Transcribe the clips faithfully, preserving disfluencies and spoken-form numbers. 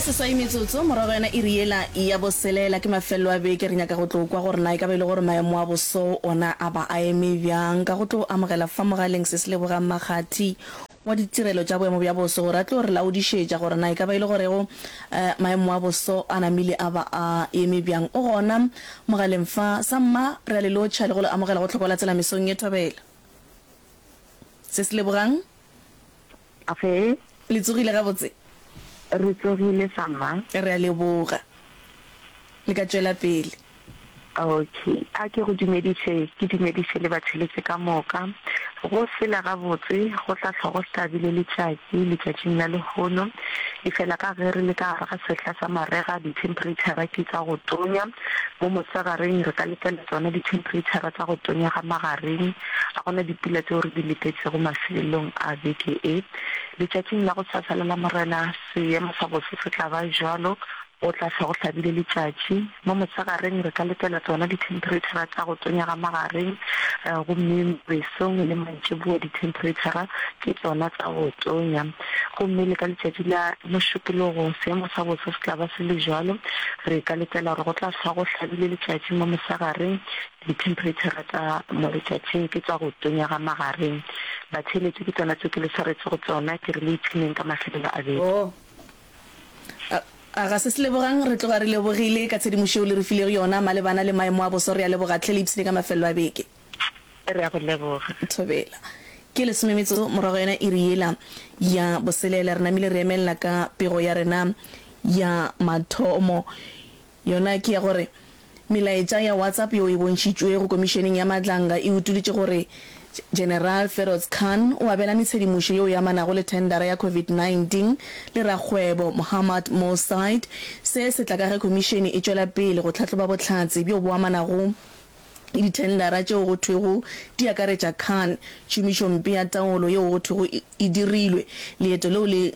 seswai metsotso morago yana e riela ya boselela ke mafelo a beke re nyaka go tlo kwa gore na e ka be le gore maemo a boso ona a ba a eme bjang ka go tlo amogela fa mogaleng se se lebogang Makgati wa ditirelo tša boemo bja boso gore a tlo re laodišetša gore na e ka ba ile gore go maemo a boso a namile a ba a eme bjang o gona mogaleng fa sa mma re a le lotšha le go le amogela go tlhokola tsela mesong ye thobela se se lebogang afe le tsogile ga botse re tsogile sama re a leboga le ka tšwela pele. Okay, a ke go dumediše ke dumediše le batsheletsi ka moka go sela ga botse go tla tlhogo stabile letšatši letšatšing la lehono e fela ka ge re le ka gare ga sehla sa marega di-temperature ke tsa go tonya mo motsagareng re ka letela tsona di-temperature tsa go tonya ga magareng a gona dipula tseo re di letetsego mafelelong a beke e letšatšing la go tsatsala morena seemo sa bose se tla ba jalo o tla tlha go tlhabile letšatši mo motsagareng re ka letela tsona di-temperature tsa go tonya ga magareng gomme besong le mantšiboa di-temperature ke tsona tsa go tonya gomme le ka letšatši la mošupologo seemo sa botse se tla ba se le jalo re ka letela gore go tla tlha go tlhabile letšatši mo mosagareng di-temperature tsa mo letšatšing ke tsa go tonya ga magareng batsheletsi ke tsona tse ke le saretse go tsona ke re le itshineng ka mafelelo a beke. a ga se se lebogang re tloga re lebogile ka tshedimošo le re file yona malebana le maemo a boso re a leboga tle le ipsene ka mafelo a beke re a go leboga thobela ke le sememetso morago yena e riela ya boselela re namile re emelela ka pego ya rena ya mathomo yona ke ya gore melaetša ya WhatsApp yo e bontšitšwe go komisheneng ya matlanga e utulitše gore General Feroz Khan o abelane tshedimošo yeo ya manago le tendera ya COVID nineteen le rakgwebo Mohammed Mosaid se se tla ka ge komishene e tšwela pele go tlhatlhoba botlhatsi bjo bo amanago le ditendera tšeo go thwego di akaretša Khan tšomišompe ya taolo yeo go thwego e dirilwe leeto leo le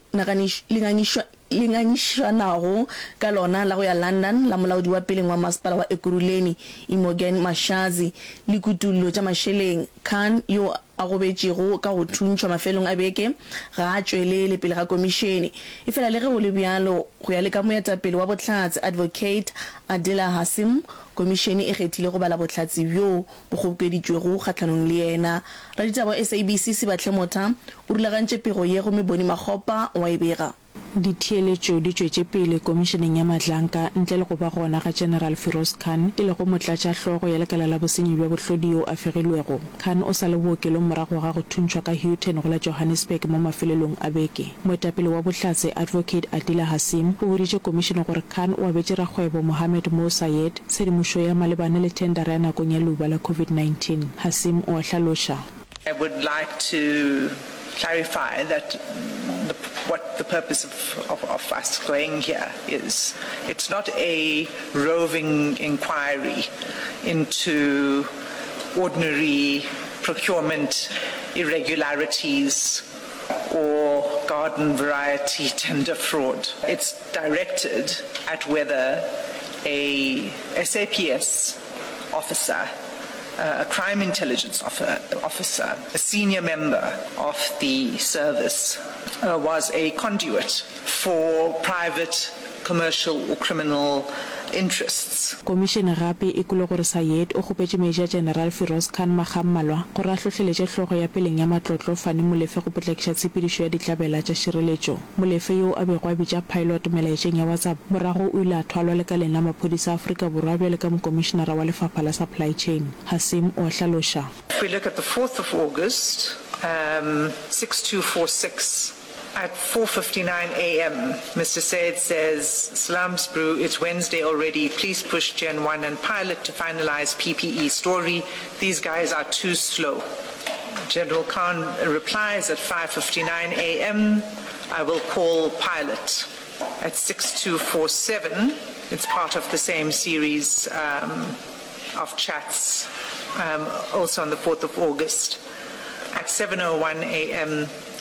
lenganyišanago ka lona la go ya London la molaodi wa peleng wa masepala wa Ekurhuleni Imogen Mashazi le kutullo tša mašeleng Khan yo a gobetšego ka go thuntšwa mafelong a beke ga a tšwelele pele ga komishene e fela le ge go le bjalo go ya le ka moetapele wa botlhatsi Advocate Adila Hasim komishene e kgethile go bala botlhatsi bjo bo kgobokeditšwego kgatlhanong le yena raditaba S A B C se batle motha o rulagantše pego ye go meboni Makgopa wa e bega ditheeletšo di tšwetše pele komisheneng ya matlanka ntle le go ba gona ga General Feroz Khan e le go motlatša hlogo ya lekala la bosenyi bja bohlodi yo a fegilwego Khan o sa le bookelong morago ga go thuntšwa ka Houghton go la Johannesburg mo mafelelong a beke moetapele wa bohlatse Advocate Adila Hasim o boditše komishene gore Khan o abetše rakgwebo Mohammed Mosaid tshedimošo ya malebana le tendera ya nakong ya leuba la COVID nineteen Hasim o a hlaloša I would like to clarify that the, what the purpose of, of, of us going here is. It's not a roving inquiry into ordinary procurement irregularities or garden variety tender fraud. It's directed at whether a S A P S officer, Uh, a crime intelligence officer, a senior member of the service, uh, was a conduit for private, commercial or criminal interests. Komishene gape e kolo gore Sayed o gopetše Major General Feroz Khan Magammalwa gore a tlhohleletše hlogo ya peleng ya matlotlo Fane Molefe go potlakiša tshepedišo ya ditlabela tša šireletšo Molefe yo a bego a bitša pilot melaetšeng ya WhatsApp morago o ile a thwalwa lekaleng la maphodisa a Afrika Borwa bjale ka mokomišenara wa lefapha la supply chain Hasim o a hlaloša If we look at the fourth of August, um, six two four six at four fifty-nine a m, Mister Said says, Slums Brew, it's Wednesday already. Please push Gen one and Pilot to finalize P P E story. These guys are too slow. General Khan replies at five fifty-nine a m, I will call Pilot. At six two four seven, it's part of the same series um, of chats, um, also on the fourth of August. At seven oh one a m,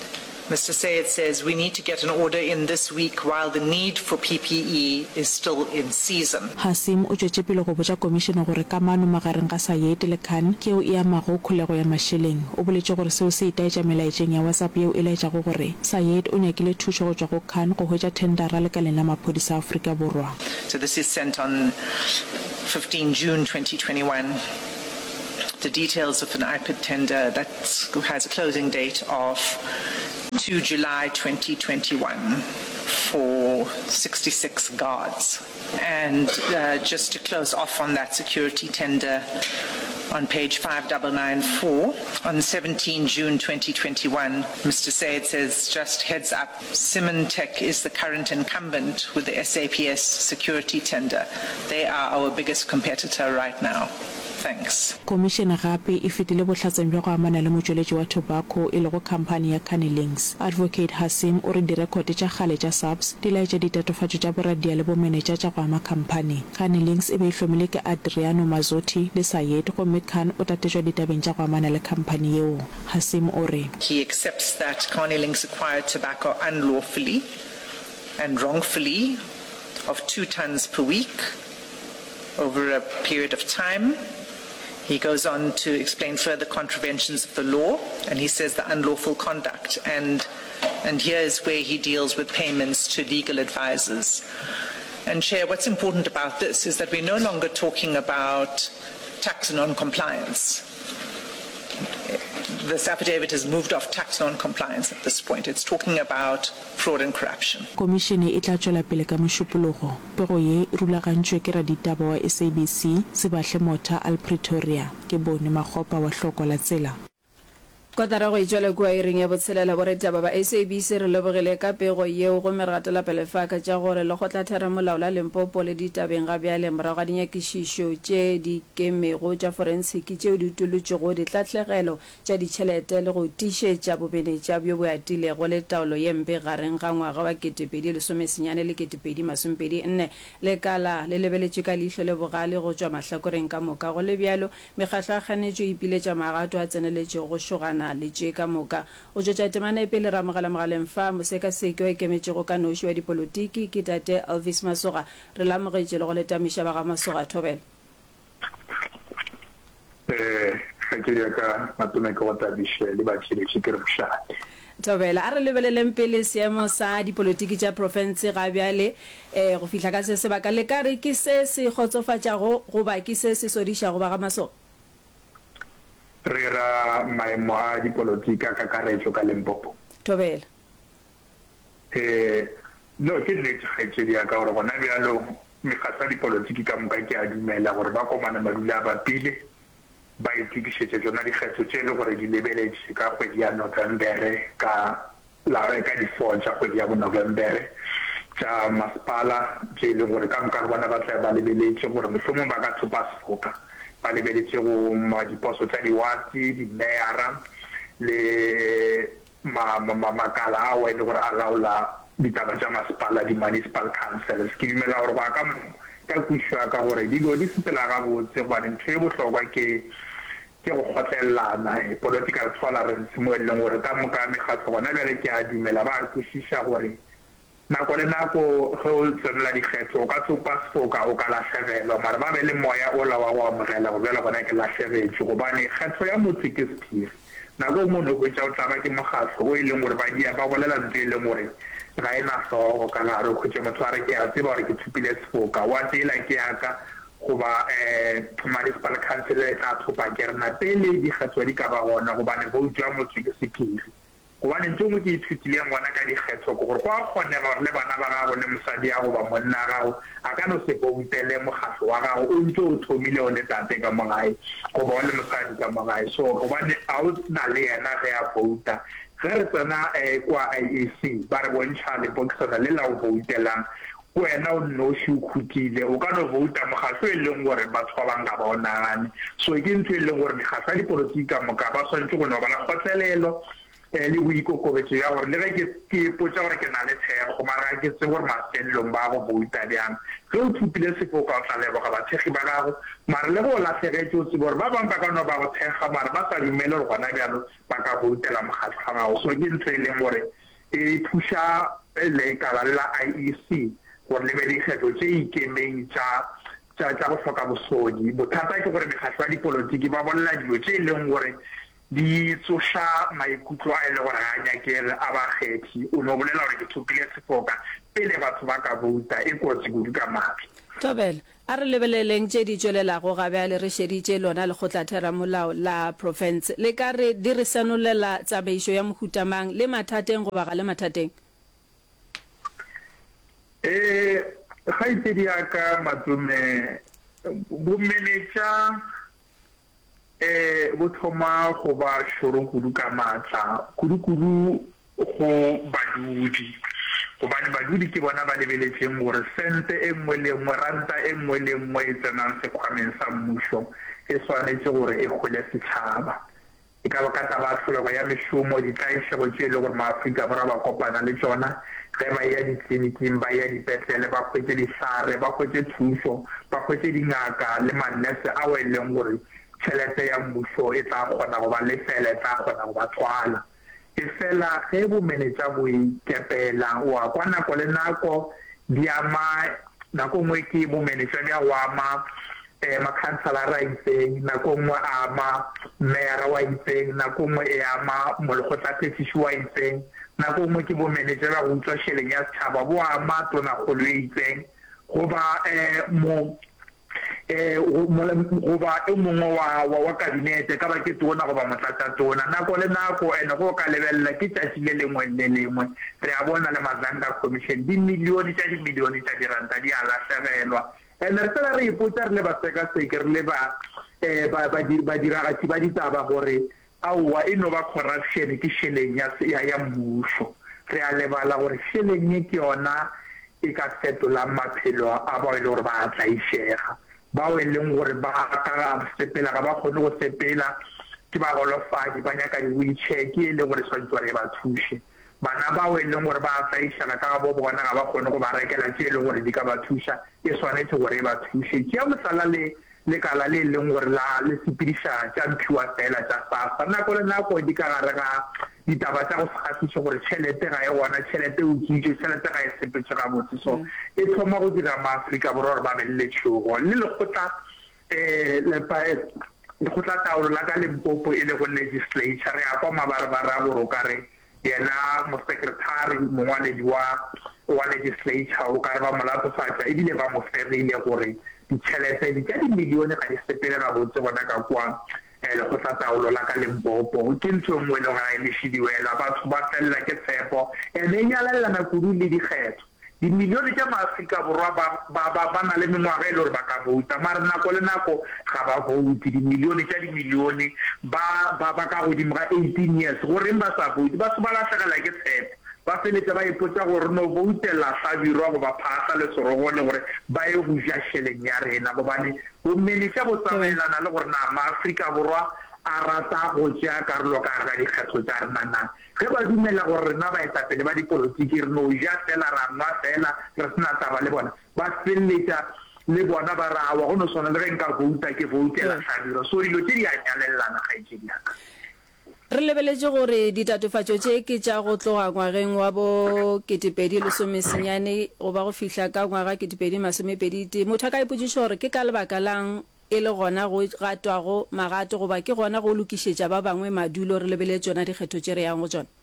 Mister Sayed says we need to get an order in this week while the need for P P E is still in season. Hasim o tšwetše pele go botša komišene gore kamano magareng ga Sayed le Khan ke eo e amago kholego ya mašeleng. O boletše gore seo se itaetša melaetšeng ya WhatsApp yeo e laetšago gore Sayed o nyakile thušo go tšwa go Khan go hwetša tendera lekaleng la maphodisa a Afrika Borwa. So this is sent on fifteenth June twenty twenty-one. The details of an I P I D tender that has a closing date of second of July twenty twenty-one for sixty-six guards. And uh, just to close off on that security tender, on page five nine nine four, on seventeenth of June twenty twenty-one, Mister Sayed says, just heads up, Symantec is the current incumbent with the S A P S security tender. They are our biggest competitor right now. Thanks. Commissioner gape e fetile bohlatseng bja go amana le motšweletši wa tobacco e lego company ya Cannelinks. Advocate Hasim o re direkote tša kgale tša S A P S di laetša ditatofatšo tša boradia le bomenetša tša go ama company. Cannelinks e be e hlomile ke Adriano Mazzotti le Sayed gomme Khan o tatetšwa ditabeng tša go amana le company yeo. Hasim o re he accepts that Cannelinks acquired tobacco unlawfully and wrongfully of two tons per week over a period of time. He goes on to explain further contraventions of the law, and he says the unlawful conduct. And, and here is where he deals with payments to legal advisors. And Chair, what's important about this is that we're no longer talking about tax non-compliance. This affidavit has moved off tax non-compliance at this point. It's talking about fraud and corruption. Commissione e tla tšwela pele ka mošupologo. Pego ye e rulagantšwe ke raditaba wa S A B C Sebahle Motha al Pretoria ke bone Magopa wa hloko la tsela. Kotara go itšwela kua iring ya botshelela boretaba ba S A B C re lebogile ka pego yeo go meratela pele faka tša gore le go tla thera molao la Limpopo le ditabeng ga bjale morago ga dinyakišišo tše di kemego tša forensic tšeo di utolotšego ditlatlhegelo tša ditšhelete le go tišetša bobenetša bjo bo atilego le taolo ye mpe gareng ga ngwaga wa ketepedi lesomesenyane le ketepedi masompedi nne lekala le lebeletše ka leihlo le bogale go tšwa mahlakoreng ka moka go le bjalo mekgahlo a kganetšo ipiletša magato a tseneletše go šogana le tše ka moka o tšwetša temana pele ra mogala mogaleng fa mosekaseki o ikemetšego ka noši wa dipolotiki ke tate Elvis Masoga re lamogetše le go letamiša ba ga Masoga Thobela. eh ga ke ya ka matome ka wata bishe le ba tšheletše ke re mošate Thobela a re lebeleleng pele seemo sa dipolotiki tša profense ga bjale eh go fihla ka se sebaka le ka re ke se se kgotsofatšago goba ke se se sodišago ba ga Masoga re ra maemo a dipolotika ka karetso ka Limpopo. Thobela eh no ke le tšhetse dia ka gore bona bjalo mekgasa dipolotiki ka moka ke a dumela gore ba komana madula ba pile ba itukišetše tsona dikgetho tše le gore di lebeletše ka kgwedi ya November ka la re ka di-four tša kgwedi ya November tša masepala tše le gore ka moka bona ba tla ba lebeletše gore mohlomong ba ka thopa sefoka ba lebeletše go diposo tša diwati di-mayara le makala a wene gore a laola ditaba tša masepala di-municipal councils ke dumela gore ba ka ka kušwa ka gore dilo di sepela gabotse gobane ntho e bohlokwa ke ke go kgotlelelana political tolerance mo e leng gore ka moka mekgatlo gona bjale ke a dumela ba kwešiša gore nako le nako ge o tsenela dikgetho o ka tsopa sefoka o ka latlhegelwa mara ba be le moya o la wa go amogela go bjala gona ke latlhegetše gobane kgetho ya motse ke sephiri nako o mono go tša o tlaba ke mokgatlo o e leng gore ba dia ba bolela ntho e leng gore ga e na hlogo ka gare o khutše motho a re ke a tseba gore ke thupile sefoka wa tsela ke yaka goba um municipal council e tla thopa ke rena pele dikgetho di ka ba gona gobane bouto ya motse ke sephiri gobane ntho mo ke ithutile ngwana ka dikgetho go gore go a kgonega gore le bana ba gago le mosadi ya goba monna a gago a ka no se boutele mokgatlo wa gago o ntse o thomile o le tate ka mogae goba o le mosadi ka mogae so gobane a o na le yena ge a bouta ge re tsena um kwa I E C ba re bontšha lebokisana le la o boutelang wena o noši o khutile o ka no vouta mokgatlo e leng gore batho ba bang ga ba o nagane so ke ntho e leng gore mekgatlo ya dipolotiki ka moka ba tshwanetse go no ba la kgotlelelo eh le boikokobetso ya gore le ge ke ke potsa gore ke na le tshego mara ke tse gore mafelelong ba go bouta bjang ge o thupile sefoka o tla leboga batshegi ba gago mara le go latlhegetse o tsebe gore ba bangwe ba ka no ba go thega mara ba sa dumele gore gona bjalo ba ka boutela mogatlho ga gago so ke ntho e leng gore e thuša lekala la I E C gore le be dikgetho tse ikemeng tša tša go hloka bosodi bothata ke gore mekgatlho ya dipolotiki ba bolela dilo tse e leng gore di tsoša maikutlo a e le gore ga nyakele a bakgethi o no bolela gore ke thopile sefoka pele batho ba ka bouta e kotsi kudu ka maatla Tobela a re lebeleleng tše di tšwelelago ga bjale re šeditše lona le kgotlatheramolao la province le ka re di re senolela tsamaišo ya mohutamang le mathateng goba ga le mathateng um kgaitsedi ya ka matome bomenetša um bo thoma go ba šoro kudu ka maatla kudu-kudu go badudi gobane badudi ke bona ba lebeletseng gore sente e nngwe le nngwe ranta e nngwe le nngwe e tsenang sekgwameng sa mmušo e swanetse gore e gole setšhaba e ka ba ka taba tlholego ya mešomo ditlaišego tše e le gore maaforika borwa ba kopana le tsona ge ba ya ditleliniking ba ya dipetlele ba hwetse dihlare ba hwetse thušo ba hwetse dingaka le mannese ao e leng gore tšhelete ya mmušo e tla kgona go ba lefela e tla kgona go ba twala e fela ge bomenetša bo ikepela wa kwa nako le nako di ama nako nngwe ke bomenetša bja go ama um makhanselara a itseng nako nngwe a ama mera wa itseng nako nngwe e ama molekgotlathefiši wa itseng nako nngwe ke bomenetša bja go utswa šheleng ya setšhaba bo ama tonakgolo e itseng goba um mo eh goba e mongwe wa wa kabinete ka ba ke tona goba motlatsa tona nako le nako ene go ka lebella ke tšatši le lengwe le lengwe re a bona le Mazanga Commission di milioni tša di milioni tša diranta di a lahlegelwa ene re fela re ipotsa re le basekaseke re le ba eh ba diragatši ba ditaba gore aowa e no ba corruption ke šheleng ya mmušo re a lebala gore šheleng e ke yona e ka fetola maphelo a bao e le gore ba tlaišega bao e leng gore ba ka sepela ga ba kgone go sepela ke ba golofadi ba nyaka di-wheelchair ke e leng gore tshwanetse gore ba thuše bana bao e leng gore ba tlaišana ka ga bo bona ga ba kgone go ba rekela tše e leng gore di ka ba thuša e tshwanetse gore e ba thuše ke ya motlala le lekala le e leng gore le sepediša tša mphiwa fela tša SASSA nako le nako di ka gare ga ditaba tša go sekgasiše gore tšhelete ga e gona tšhelete e utswitše tšhelete ga e sepetše gabotse so e thoma go dira maaforika borwa gore ba be le letšhogo le lekgotla um lekgotla taolo la ka Limpopo e le go legislature re a kwa mabarebare a gore o kare yena mosecretary mongwaledi wa wa legislature o kare ba molatofatša ebile ba mo ferile gore ditšhelete di tša dimilione ga di sepele gabotse bona ka kwa lekgotla taolo la ka Limpopo ke ntho nngwe le ga e lešhidiwela batho ba felela ke tshepo ene e nyalelana kudu le dikgetho dimilione tša maaforika borwa ba na le mengwaga e le gore ba ka bouta mare nako le nako ga ba bouti dimilione tša dimilione ba ka godimo ga eighteen years goreng ba sa bouti ba se ba latlhegela ke tshepo ba feletse ba ipotsa gore no boutela hlabirwa go ba phasa le sorogo le gore ba e go ja šheleng ya rena gobane bomenetša bo tsamaelana le gore na maaforika borwa a rata go tšea karolo ka ga dikgetho tša rena na ge ba dumela gore rena baetapele ba dipolotiki re no ja fela ra nwa fela re sena taba le bona ba feleletša le bona ba rawa go no swana le ge nka bouta ke boutela hlabirwa so dilo tše di a nyalelelana kgaetšedi yaka re lebeletše gore ditatofatšo tše ke tša go tloga ngwageng wa bo ketepedi lesomesenyane goba go fihla ka ngwaga ketepedi masomepedite motho a ka ipotšiša gore ke ka lebaka lang e le gona go gatwago magato goba ke gona go lokišetša ba bangwe madulo re lebele tsona dikgetho tše re yang go tsona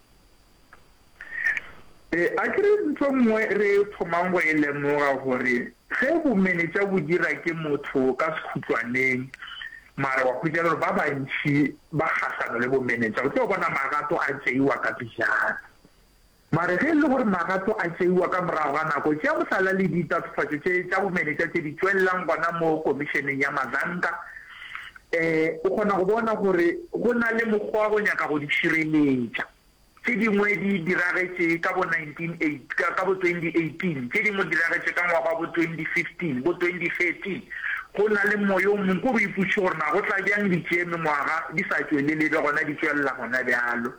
um a kere ntho nngwe re thomang go e lemoga gore ge bomenetša bo dira ke motho ka sekhutlwaneng mara wa khutela gore ba bantši ba kgahlano le bomenetša o tlo bona magato a tšeiwa ka pejana mare ge e le gore magato a tšeiwa ka morago ga nako tšea mohlala le ditatofatšo tša bomenetša tše di tšwelelang gona mo komišeneng ya Mazanga um o kgona go bona gore go na le mokgwa go nyaka go di šireletša tše dingwe di diragetše ka bo nineteen eight ka bo twenty eighteen tše dingwe diragetše ka ngwaga bo twenty fifteen bo twenty thirteen go na le moyo mongwe go iputše gore na go tla bjang ditšee mengwaga di sa tšwelelebe gona di tšwelela gona bjalo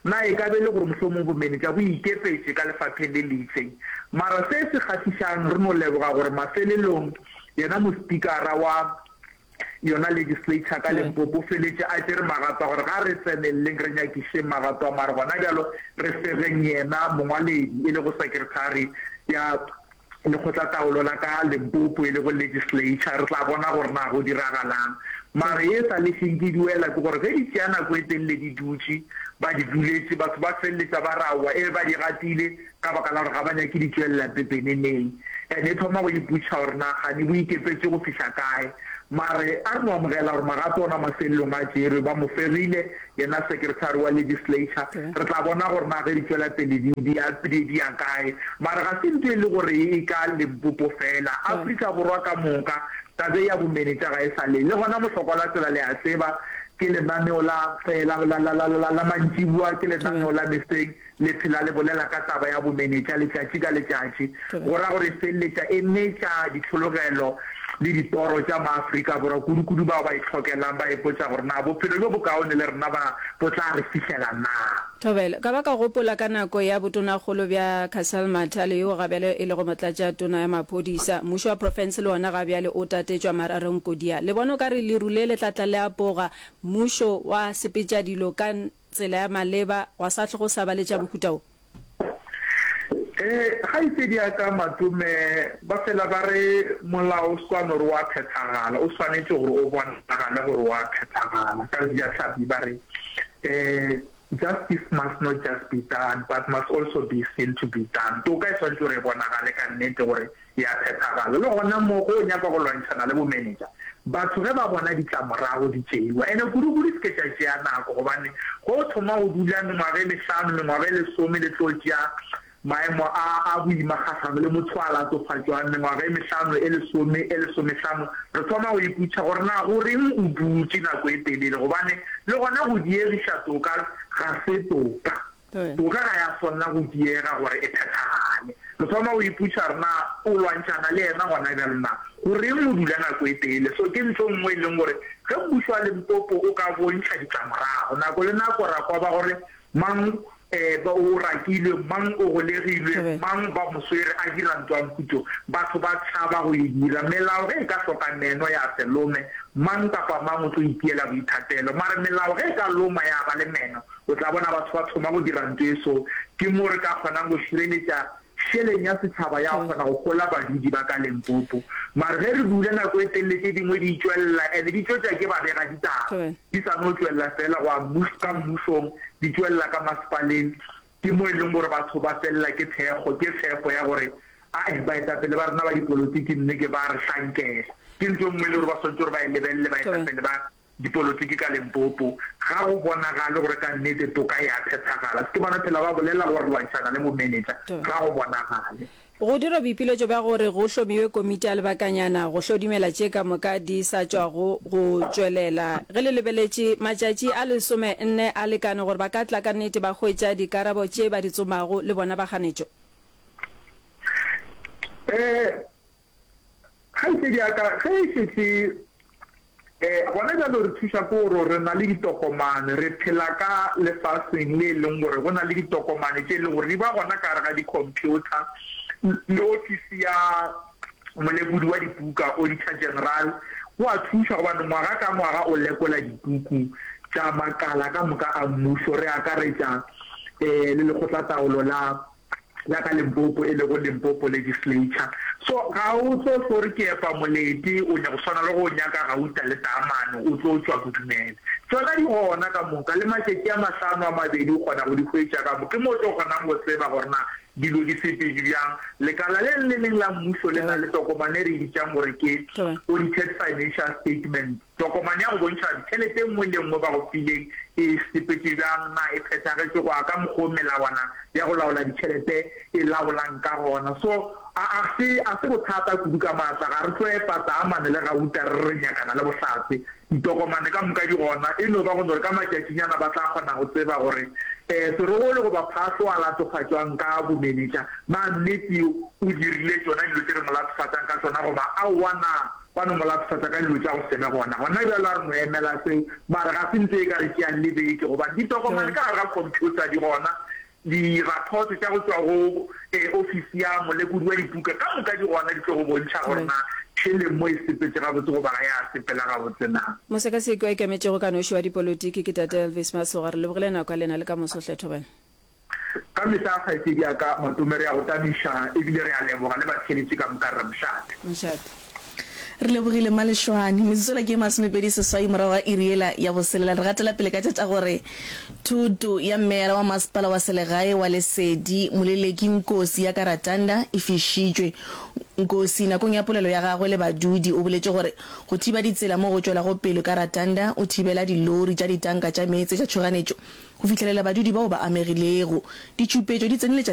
na e ka be le gore mohlomong bomenetša bo ikepetse ka lefapheng le le itseng mara se se kgahlišang re no leboga gore mafelelong yena mospikara wa yona legislature ka Limpopo feletse a tsere magato gore ga re tseneleng re nyakiše magato a mare gona bjalo re fereng yena mongwaledi e le go secretary ya lekgotlataolo la ka Limpopo e le go legislature re tla bona gore na go diragalang mare e sa le shinkidiwela ke gore ge di tšea nako e telele di dutse ba di duletse batho ba feleletša ba rawa e ba di gatile ka baka la gore ga ba nyake di tšwelela pepeneneng ene e thoma go iputša gore nagane bo ikepetse go fiša kae mare a re mo amogela gore magato ona mafelelong a tšere ba mo ferile yena secretary wa legislature re tla bona gore na ge di tšwela pele di ya kae mare ga se ntho e le gore e ka Limpopo fela Afrika Borwa ka moka tabe ya bomenetša ga e sa le le gona mohlokwa la tsela le a tseba ke lenaneo la la mantšibua ke lenaneo la meseng le phela le bolela ka taba ya bomenetša letšatši ka letšatši go ra gore feleletša e netša dithologelo le ditoro tša maAfrika Borwa kudu-kudu bao ba itlhokelang ba ipotša gore na bophelo jo bokaone le rena ba bo tla re fitlhela na Thobela ka ba ka gopola ka nako ya botonagolo bja Casal Mathale yo gabele e le go motlatša tona ya maphodisa mmušo wa province le ona gabjale o tatetšwa marareng kodia le bona ka re le rule le tlatla le apoga mmušo wa sepetša dilo ka tsela ya maleba wa sa tle go sa baletša bokhutao eh ga itse dia ka matume ba fela ba re molao swana re wa phethagala o swanetse gore o bonagala gore wa phethagala ka dia tlabi ba re eh justice must not just be done but must also be seen to be done to ka swanetse re bonagale ka nnete gore ya phethagala le gona mo go nya ka go lwantshana le bo manager batho ge ba bona ditlamorago di tšeiwa ene kudu-kudu se ke tša tšea nako gobane go thoma go dula mengwaga e mehlano mengwaga e lesome le tlo tšea maemo a a boima kgahlano le motho a latofaditswang mengwaga e mehlano e lesome e lesomehlano re thoma go iputša gore na go reng o dutse nako e telele gobane le gona go diegiša toka ga se toka toka ga ya sonna go diega gore e phethagale re thoma go iputša re na o lwantšhana le ena gona bjale na go reng o dula nako e telele so ke ntho nngwe e leng gore ge mmušo wa Limpopo o ka bontšha ditlamorago nako le nako ra kwa ba gore mang eh ba o rakile mang o go legilwe mang ba moswere a dira ntwang kutso batho ba tshaba go dira melao ge ka hloka neno ya selome mang kapa mang o tlo ipiela boithatelo mara melao ge ka loma ya ba le meno o tla bona batho ba thoma go dira ntwe so ke mo re ka kgona go šireletša šheleng ya setšhaba ya kgona go gola badudi ba ka Limpopo mara ge re dula nako e telele dingwe di tšwelela ene di tšwetša ke babega ditaba di sa no tšwelela fela go a ka mmusong di tšwelela ka masepaleng ke mo e leng gore batho ba felela ke thekgo ke tshepo ya gore a baetapele ba rena ba dipolotiki nne ke ba re hlankela ke ntho nngwe le gore ba swantse gore ba e lebelele baetapele ba dipolotiki ka Limpopo ga go bonagale gore ka nnete toka ya phethagala se ke bona phela ba bolela gore lwantšhana le momanager ga go bonagale go dira boipiletšo bja gore go hlomiwe komiti a lebakanyana go hlodimela tše ka moka di sa tšwago go tšwelela ge le lebeletše matšatši a lesome nne a lekane gore ba ka tla ka nnete ba hwetša dikarabo tše ba di tsomago le bona ba ganetšo eh ga itse di aka ge e šetse eh gona jalo re thuša ko gore re na le ditokomane re phela ka lefaseng le e leng gore go na le ditokomane tše e leng gore di ba gona ka re ga di-computer le ofisi ya molebodi wa dibuka auditor general o a thuša gobane ngwaga ka ngwaga o lekola dibuku tša makala ka moka a mmušo re akaretša um le lekgotlataolo la ya ka Limpopo e le go Limpopo legislature so ga o tlo gore ke epa moleti o nya go swana le go nyaka ga uta le tamane o tlo tswa go dumela tsona di gona ka moka le matšatši a mahlano a mabedi o kgona go di hwetša ka moka ke mo tlo kgonang go tseba gore na dilo di sepedi bjang lekala le le leng la mmušo le na le tokomane re ditšang gore ke audited financial statement tokomane ya go bontšha ditšhelete nngwe le nngwe ba go fileng e sepetse bjang na e phethagetse go ya ka mokgwa melawana ya go laola ditšhelete e laolang ka gona so a se a se bothata kudu ka maatla ga re tlo epa taamane le gauta re re nyakana le bohlatse ditokomane ka moka di gona e no ba go gore ka matšatšinyana ba tla kgona go tseba gore um serogole go ba phatlho a latofatšwang ka bomenetša na nnete o dirile tsona dilo tse re mo latofatšang ka tsona goba aowa na ba no molapsatsa ka dilo tsa go sebe gona gona bjalo a re mo emela se ba re ga se ntse e ka re ke yang le beke goba ditokomane ka gare ga computer di gona di-rapport tša go tswa go office ya molekodi wa dipuka ka moka di gona di tlo go bontšha gorena tšheleng mo e sepetse gabotse goba ga ya sepela gabotse na mosekaseki wa ikemetšego ka noši wa dipolotiki ke tate Elvis Masoga re lebogile nako ya lena le ka mosohle thobane ka mehla a kgaetsedi ya ka matomere ya go tamiša ebile re a leboga le batheletše ka mokarra mošate mošate re lebogile malešwane metsola ke masomepedi seswai morago ga iriela ya boselela re gatela pele ka tšata gore thuto ya mmera wa masepala wa selegae wa Lesedi moleleki Nkosi ya Karatanda e fišitšwe. Nkosi nakong ya polelo ya gagwe le badudi o boletše gore go thiba ditsela mo go tšwela go pele Karatanda o thibela dilori tša ditanka tša meetse tša tšhoganetšo go fitlhelela badudi bao ba amegilego ditšhupetšo di tsenile